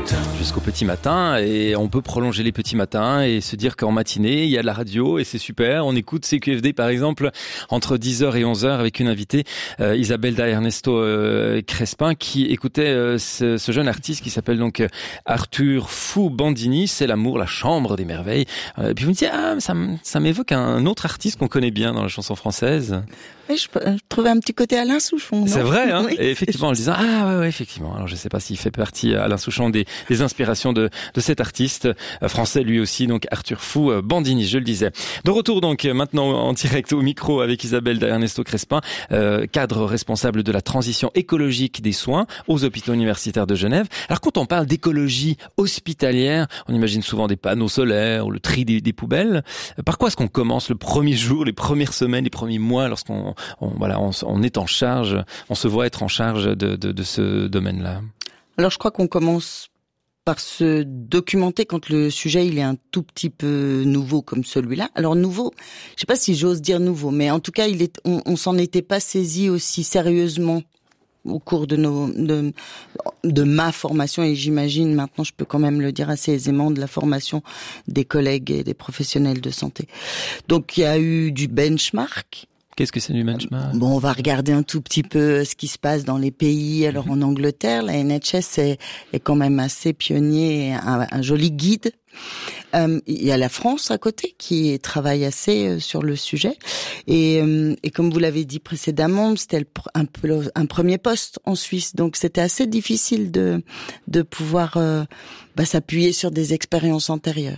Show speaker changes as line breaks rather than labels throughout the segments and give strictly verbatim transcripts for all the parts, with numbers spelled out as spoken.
Jusqu'au petit matin, et on peut prolonger les petits matins et se dire qu'en matinée, il y a de la radio et c'est super. On écoute C Q F D par exemple entre dix heures et onze heures avec une invitée, euh, Isabelle da Ernesto euh, Crespin, qui écoutait euh, ce, ce jeune artiste qui s'appelle donc euh, Arthur Fou Bandini. C'est l'amour, la chambre des merveilles. Euh, et puis vous me dites, ah, ça, ça m'évoque un autre artiste qu'on connaît bien dans la chanson française.
Oui, je, je trouvais un petit côté Alain Souchon. Non,
c'est vrai, hein.
Oui,
et effectivement, en le disant, ah ouais, ouais, effectivement. Alors je sais pas s'il fait partie, Alain Souchon, des, des inspirations de, de cet artiste euh, français, lui aussi, donc Arthur Fou euh, Bandini, je le disais. De retour donc maintenant en direct au micro avec Isabelle da Ernesto Crespin, euh, cadre responsable de la transition écologique des soins aux hôpitaux universitaires de Genève. Alors quand on parle d'écologie hospitalière, on imagine souvent des panneaux solaires ou le tri des, des poubelles. Par quoi est-ce qu'on commence le premier jour, les premières semaines, les premiers mois, lorsqu'on on, voilà, on, on est en charge, on se voit être en charge de, de, de ce domaine-là?
Alors je crois qu'on commence par se documenter quand le sujet il est un tout petit peu nouveau comme celui-là. Alors nouveau, je sais pas si j'ose dire nouveau, mais en tout cas il est, on, on s'en était pas saisi aussi sérieusement au cours de nos de, de ma formation, et j'imagine maintenant je peux quand même le dire assez aisément, de la formation des collègues et des professionnels de santé. Donc il y a eu du benchmark.
Qu'est-ce que c'est du benchmark?
Bon, on va regarder un tout petit peu ce qui se passe dans les pays. Alors, en Angleterre, la N H S est, est quand même assez pionnier, un, un joli guide. Euh, il y a la France à côté qui travaille assez euh, sur le sujet. Et, euh, et comme vous l'avez dit précédemment, c'était le, un, un premier poste en Suisse. Donc, c'était assez difficile de, de pouvoir euh, bah, s'appuyer sur des expériences antérieures.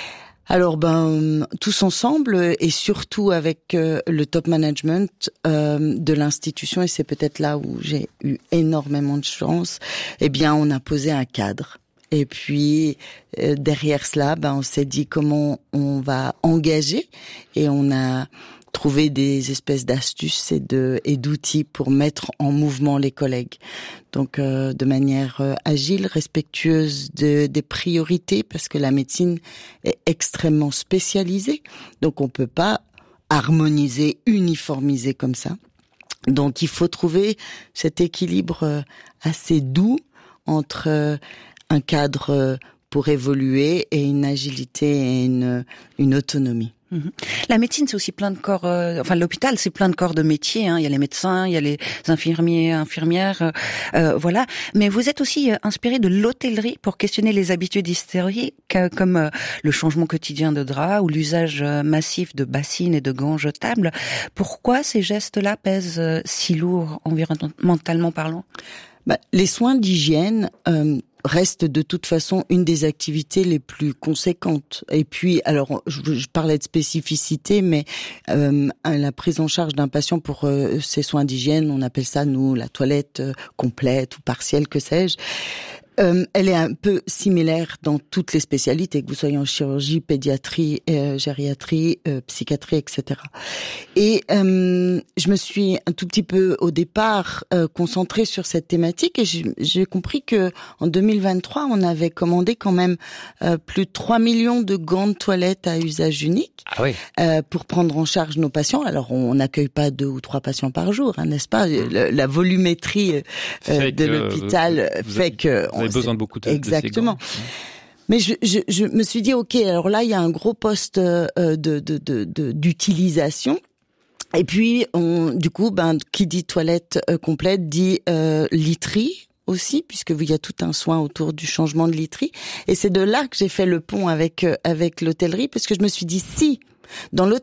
Alors ben tous ensemble et surtout avec euh, le top management euh, de l'institution, et c'est peut-être là où j'ai eu énormément de chance, eh bien on a posé un cadre. Et puis euh, derrière cela, ben on s'est dit comment on va engager, et on a trouvé des espèces d'astuces et de et d'outils pour mettre en mouvement les collègues. Donc euh, de manière euh, agile, respectueuse de des priorités, parce que la médecine est extrêmement spécialisée. Donc on peut pas harmoniser, uniformiser comme ça. Donc il faut trouver cet équilibre euh, assez doux entre euh, un cadre euh, pour évoluer et une agilité et une une autonomie.
La médecine, c'est aussi plein de corps. Euh, enfin, l'hôpital, c'est plein de corps de métiers. Hein. Il y a les médecins, il y a les infirmiers, infirmières, euh, euh, voilà. Mais vous êtes aussi euh, inspiré de l'hôtellerie pour questionner les habitudes historiques, euh, comme euh, le changement quotidien de draps ou l'usage euh, massif de bassines et de gants jetables. Pourquoi ces gestes-là pèsent euh, si lourd environnementalement parlant?
Bah, les soins d'hygiène euh, restent de toute façon une des activités les plus conséquentes. Et puis, alors, je, je parlais de spécificité, mais euh, la prise en charge d'un patient pour euh, ses soins d'hygiène, on appelle ça, nous, la toilette euh, complète ou partielle, que sais-je. Euh, elle est un peu similaire dans toutes les spécialités, que vous soyez en chirurgie, pédiatrie, euh, gériatrie, euh, psychiatrie, et cetera. Et euh, je me suis un tout petit peu au départ euh, concentrée sur cette thématique, et j'ai, j'ai compris que en deux mille vingt-trois, on avait commandé quand même euh, plus de trois millions de gants de toilette à usage unique.
Ah oui.
euh, pour prendre en charge nos patients. Alors on n'accueille pas deux ou trois patients par jour, hein, n'est-ce pas? La, la volumétrie euh, de l'hôpital
vous,
fait
vous
que
Vous avez besoin de beaucoup de
exactement.
De ces gants.
Mais je, je, je me suis dit, ok, alors là, il y a un gros poste euh, de, de, de, de, d'utilisation. Et puis, on, du coup, ben, qui dit toilette euh, complète dit euh, literie aussi, puisque il y a tout un soin autour du changement de literie. Et c'est de là que j'ai fait le pont avec euh, avec l'hôtellerie, parce que je me suis dit, si dans l'hôtellerie,